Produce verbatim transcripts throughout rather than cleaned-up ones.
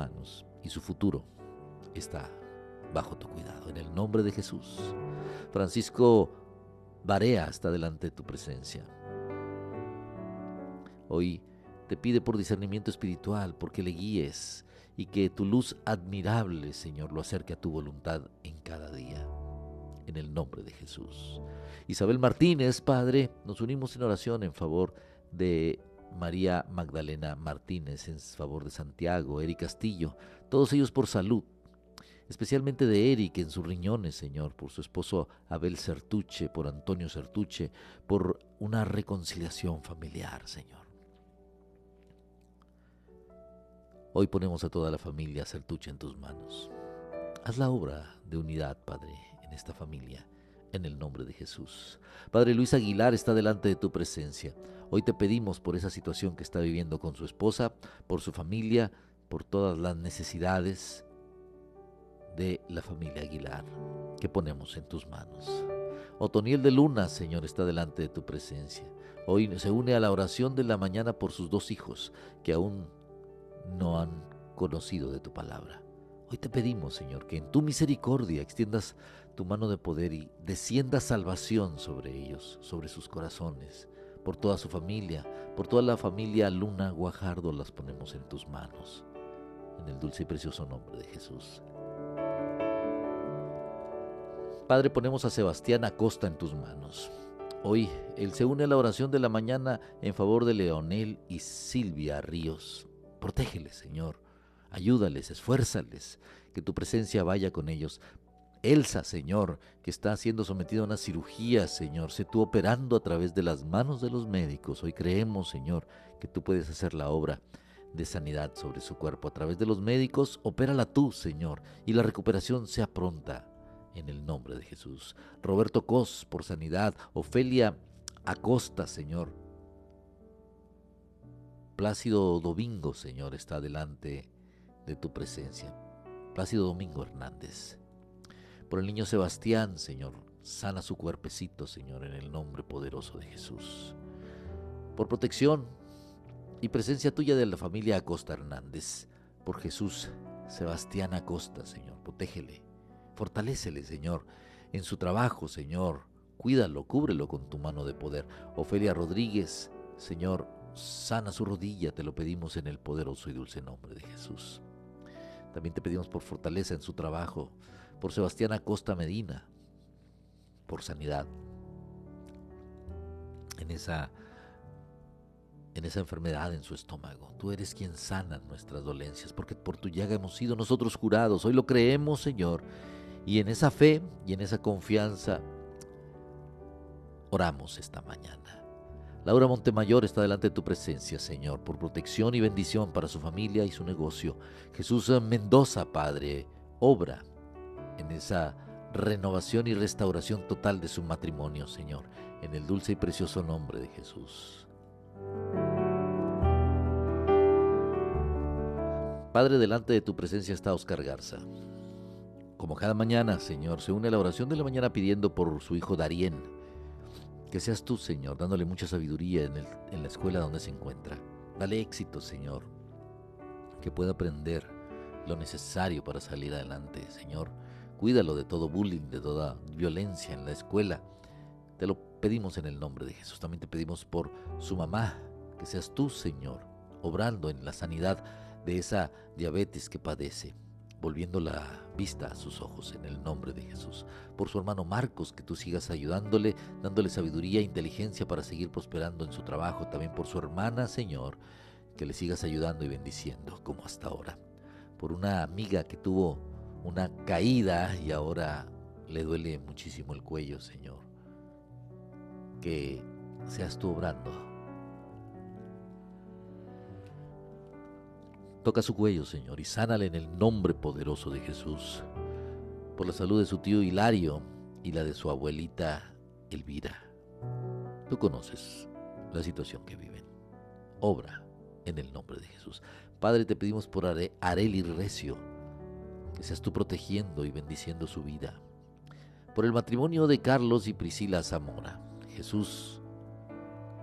manos y su futuro está bajo tu cuidado. En el nombre de Jesús. Francisco Barea está delante de tu presencia. Hoy te pide por discernimiento espiritual, porque le guíes y que tu luz admirable, Señor, lo acerque a tu voluntad en cada día. En el nombre de Jesús. Isabel Martínez, Padre, nos unimos en oración en favor de María Magdalena Martínez, en favor de Santiago, Eric Castillo, todos ellos por salud, especialmente de Eric en sus riñones, Señor, por su esposo Abel Certuche, por Antonio Certuche, por una reconciliación familiar, Señor. Hoy ponemos a toda la familia Certuche en tus manos. Haz la obra de unidad, Padre, en esta familia, en el nombre de Jesús. Padre, Luis Aguilar está delante de tu presencia. Hoy te pedimos por esa situación que está viviendo con su esposa, por su familia, por todas las necesidades de la familia Aguilar, que ponemos en tus manos. Otoniel de Luna, Señor, está delante de tu presencia. Hoy se une a la oración de la mañana por sus dos hijos, que aún no han conocido de tu palabra. Hoy te pedimos, Señor, que en tu misericordia extiendas tu mano de poder y descienda salvación sobre ellos, sobre sus corazones, por toda su familia, por toda la familia Luna Guajardo, las ponemos en tus manos, en el dulce y precioso nombre de Jesús. Padre, ponemos a Sebastián Acosta en tus manos. Hoy él se une a la oración de la mañana en favor de Leonel y Silvia Ríos. Protégeles, Señor. Ayúdales, esfuérzales, que tu presencia vaya con ellos. Elsa, Señor, que está siendo sometida a una cirugía, Señor, sé tú operando a través de las manos de los médicos. Hoy creemos, Señor, que tú puedes hacer la obra de sanidad sobre su cuerpo. A través de los médicos, opérala tú, Señor, y la recuperación sea pronta, en el nombre de Jesús. Roberto Cos, por sanidad. Ofelia Acosta, Señor. Plácido Domingo, Señor, está delante de tu presencia. Plácido Domingo Hernández. Por el niño Sebastián, Señor, sana su cuerpecito, Señor, en el nombre poderoso de Jesús. Por protección y presencia tuya de la familia Acosta Hernández, por Jesús Sebastián Acosta, Señor, protégele, fortalécele, Señor, en su trabajo, Señor, cuídalo, cúbrelo con tu mano de poder. Ofelia Rodríguez, Señor, sana su rodilla, te lo pedimos en el poderoso y dulce nombre de Jesús. También te pedimos por fortaleza en su trabajo, por Sebastián Acosta Medina, por sanidad en esa, en esa enfermedad en su estómago. Tú eres quien sana nuestras dolencias, porque por tu llaga hemos sido nosotros curados. Hoy lo creemos, Señor, y en esa fe y en esa confianza oramos esta mañana. Laura Montemayor está delante de tu presencia, Señor, por protección y bendición para su familia y su negocio. Jesús Mendoza, Padre, obra en esa renovación y restauración total de su matrimonio, Señor, en el dulce y precioso nombre de Jesús. Padre, delante de tu presencia está Oscar Garza. Como cada mañana, Señor, se une a la oración de la mañana pidiendo por su hijo Darien. Que seas tú, Señor, dándole mucha sabiduría en, el, en la escuela donde se encuentra. Dale éxito, Señor, que pueda aprender lo necesario para salir adelante, Señor. Cuídalo de todo bullying, de toda violencia en la escuela. Te lo pedimos en el nombre de Jesús. También te pedimos por su mamá, que seas tú, Señor, obrando en la sanidad de esa diabetes que padece, volviendo la vista a sus ojos en el nombre de Jesús. Por su hermano Marcos, que tú sigas ayudándole, dándole sabiduría e inteligencia para seguir prosperando en su trabajo. También por su hermana, Señor, que le sigas ayudando y bendiciendo como hasta ahora. Por una amiga que tuvo una caída y ahora le duele muchísimo el cuello, Señor. Que seas tú obrando. Toca su cuello, Señor, y sánale en el nombre poderoso de Jesús. Por la salud de su tío Hilario y la de su abuelita Elvira. Tú conoces la situación que viven. Obra en el nombre de Jesús. Padre, te pedimos por Are- Arely Recio, que seas tú protegiendo y bendiciendo su vida. Por el matrimonio de Carlos y Priscila Zamora. Jesús,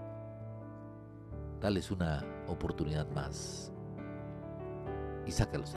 dales una oportunidad más y sácalos